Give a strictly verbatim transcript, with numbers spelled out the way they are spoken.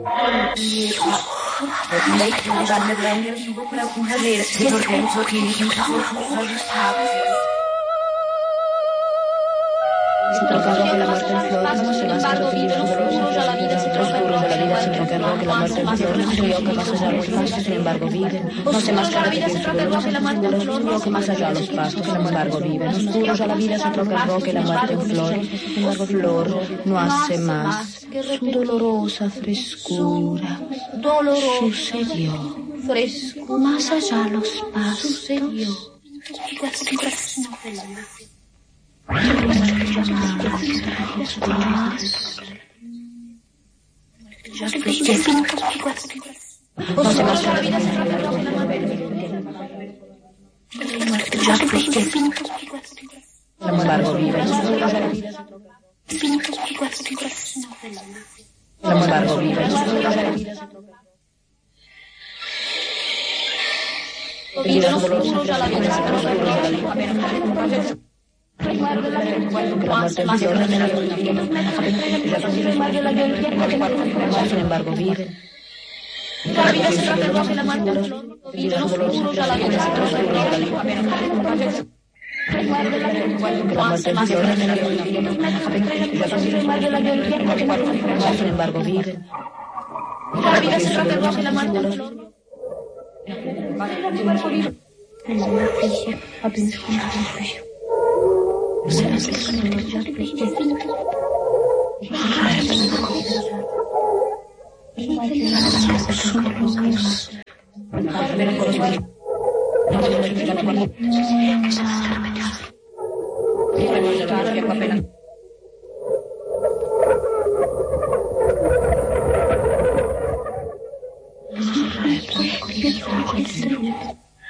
Si toca roque la muerte en flores, no se más carretilla dolorosa, la vida se transcurre de la vida sin tocar roque la muerte en flores, un río que más allá los pastos, sin embargo vive. No se más carretilla dolorosa, la muerte en flores, un río que más allá los pastos, sin embargo vive. Oscuro ya la vida se toca roque la muerte en flores, sin embargo flor no hace más. Su dolorosa frescura sucedió. Fresco más allá los pastos. Sucedió. No se más la vida se trata de la muerte. Sin embargo vive. Sin embargo vive. Vida dolorosa la vida se trata de la muerte. Sin embargo vive. La vida se trata de la muerte. Vida dolorosa la vida se trata de la muerte. Sin embargo vive. La vida se trata de la muerte.